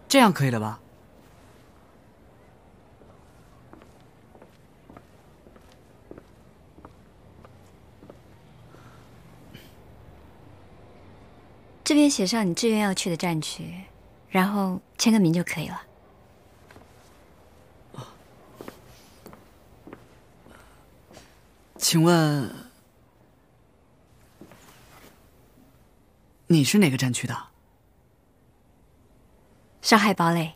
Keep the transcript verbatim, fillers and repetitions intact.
这样可以了吧？ 这边写上你志愿要去的战区，然后签个名就可以了。 请问你是哪个战区的？ 上海堡垒。